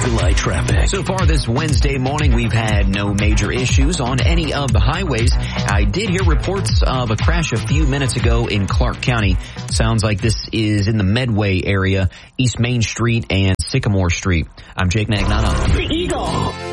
Eagle Eye traffic. So far this Wednesday morning, we've had no major issues on any of the highways. I did hear reports of a crash a few minutes ago in Clark County. Sounds like this is in the Medway area, East Main Street and Sycamore Street. I'm Jake Magnano. The Eagle.